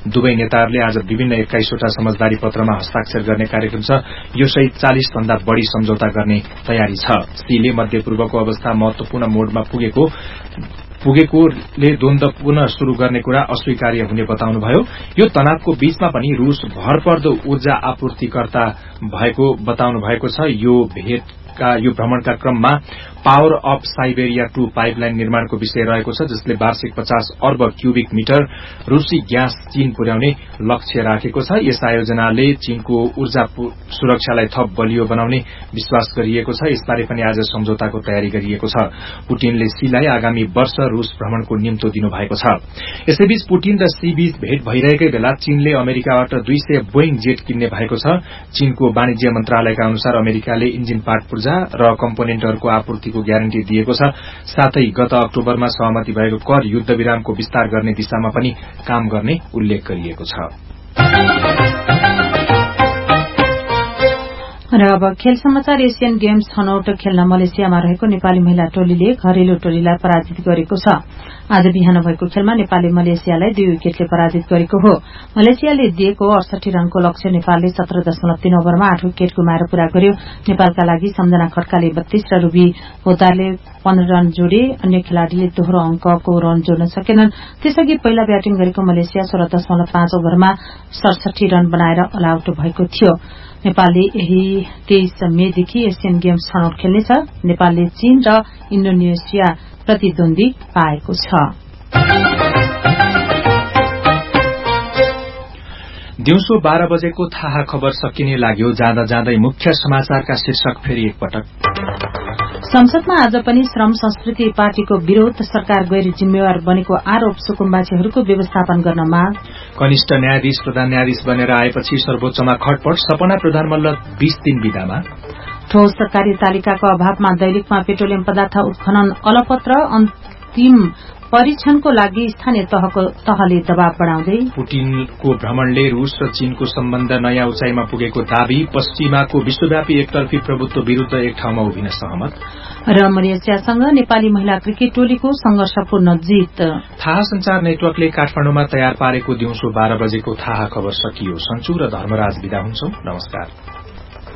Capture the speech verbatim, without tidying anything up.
दुवै नेताहरूले आज विभिन्न एक्काइसवटा समझदारी पत्रमा हस्ताक्षर गर्ने कार्यक्रम छ। यो सहित चालिस भन्दा बढ़ी सम्झौता गर्ने तयारी छ। सीले मध्यपूर्वको अवस्था महत्वपूर्ण मोडमा पुगेको पुगेकोले द्वन्द पुनः शुरू गर्ने कुरा अस्वीकार्य हुने बताउनुभयो। यो तनावको बीचमा पनि रूस भरपर्दो ऊर्जा आपूर्तिकर्ता भएको बताउनु भएको छ। यो भेटका यो भ्रमणका क्रममा power of Siberia two pipeline निर्माणको विषय रहेको छ, जसले वार्षिक पचास अर्ब क्यूबिक मिटर रूसी ग्यास चीन पुर्याउने लक्ष्य राखेको छ। यस आयोजनाले चीनको ऊर्जा सुरक्षालाई थप बलियो बनाउने विश्वास गरिएको छ। यसबारे पनि आज सम्झौताको तयारी गरिएको छ। पुटिनले सीलाई आगामी वर्ष रूस भ्रमणको निम्तो दिनुभएको छ। यसैबीच पुटिन र सी बीच भेट भइरहेकै बेला चीनले अमेरिकाबाट दुई सय बोइङ जेट किन्ने भएको छ। चीनको वाणिज्य मन्त्रालयका अनुसार अमेरिकाले इन्जिन पार्ट पूर्जा र कम्पोनेन्टहरूको आपूर्ति को ग्यारेन्टी दिएको छ। साथै गत अक्टोबरमा सहमति भएको कर युद्ध विरामको विस्तार गर्ने दिशामा पनि काम गर्ने उल्लेख गरिएको छ। र अब खेल समाचार। एशियन गेम्स छनौट खेल्न मलेसियामा रहेको नेपाली महिला टोलीले घरेलु टोलीलाई पराजित गरेको छ। आज बिहान भएको खेलमा नेपालले मलेसियालाई दुई विकेटले पराजित गरेको हो। मलेसियाले दिएको अडसठी रनको लक्ष्य नेपालले सत्र दशमलव तीन ओभरमा आठ विकेट गुमाएर पूरा गर्यो। नेपालका लागि सम्झना खड्काले बत्तीस र रूबी पोदारले पन्ध्र रन जोडे। अन्य खेलाड़ीले दोहोरो अंकको रन जोड्न सकेनन्। त्यसअघि पहिला ब्याटिङ गरेको मलेसिया सोह्र दशमलव पाँच ओभरमा सडसठी रन बनाएर अल आउट भएको थियो। नेपालले यही तेइस मेदेखि एशियन गेम्स छनौट खेल्नेछ। नेपालले चीन र इन्डोनेसिया प्रतिद्वन्दी पाएको छ। दिउँसो बाह्र बजेको थाहा खबर सकिने लाग्यो। जाँदा जाँदै मुख्य समाचारका शीर्षक फेरि एकपटक। संसदमा आज पनि श्रम संस्कृति पार्टीको विरोध। सरकार गैर जिम्मेवार बनेको आरोप। सुकुम्बासीहरूको व्यवस्थापन गर्न माग। कनिष्ठ न्यायाधीश प्रधान न्यायाधीश बनेर आएपछि सर्वोच्चमा खटपट। सपना प्रधान मल्ल बीस दिन विदामा। ठोस सरकारी तालिकाको अभावमा दैलेखमा पेट्रोलियम पदार्थ उत्खनन अलपत्र। अन्तिम परीक्षणको लागि स्थानीय तहको तहले दबाव बढ़ाउँदै। पुटिनको भ्रमणले रूस र चीनको सम्बन्ध नयाँ उचाइमा पुगेको दावी। पश्चिमाको विश्वव्यापी एकतर्फी प्रभुत्व विरूद्ध एक ठाउँमा उभिन सहमत। र मलेसियासँग नेपाली महिला क्रिकेट टोलीको संघर्षपूर्ण जित। थाहा संचार नेटवर्कले काठमाडौँमा तयार पारेको दिउँसो बाह्र बजेको थाहा खबर सकियो। सन्चु र धर्मराज विदा हुन्छौं। नमस्कार।